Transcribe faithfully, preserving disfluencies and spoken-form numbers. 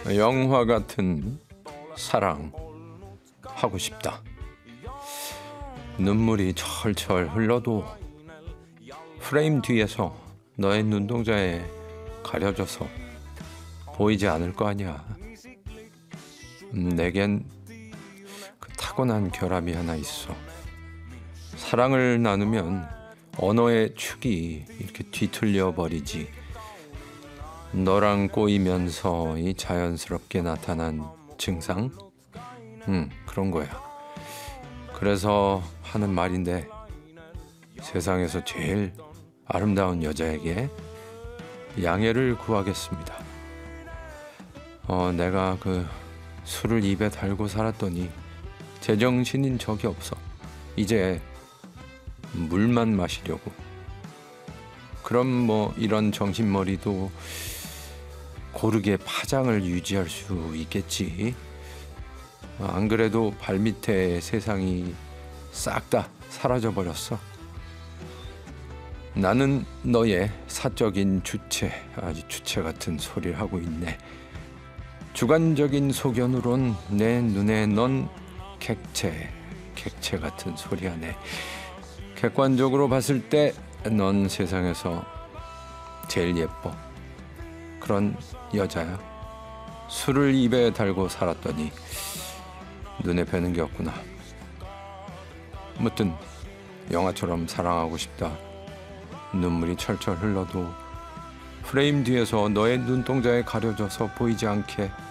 영화 같은 사랑 하고 싶다. 눈물이 철철 흘러도 프레임 뒤에서 너의 눈동자에 가려져서 보이지 않을 거 아니야. 음, 내겐 그 타고난 결함이 하나 있어. 사랑을 나누면 언어의 축이 이렇게 뒤틀려 버리지. 너랑 꼬이면서 이 자연스럽게 나타난 증상? 음, 그런 거야. 그래서 하는 말인데, 세상에서 제일 아름다운 여자에게 양해를 구하겠습니다. 어, 내가 그 술을 입에 달고 살았더니 제정신인 적이 없어. 이제 물만 마시려고. 그럼 뭐 이런 정신머리도 고르게 파장을 유지할 수 있겠지. 안 그래도 발밑에 세상이 싹 다 사라져 버렸어. 나는 너의 사적인 주체, 아주 주체 같은 소리를 하고 있네. 주관적인 소견으론 내 눈에 넌 객체, 객체 같은 소리 하네. 객관적으로 봤을 때 넌 세상에서 제일 예뻐. 그런 여자야. 술을 입에 달고 살았더니 눈에 뵈는 게 없구나. 무튼 영화처럼 사랑하고 싶다. 눈물이 철철 흘러도 프레임 뒤에서 너의 눈동자에 가려져서 보이지 않게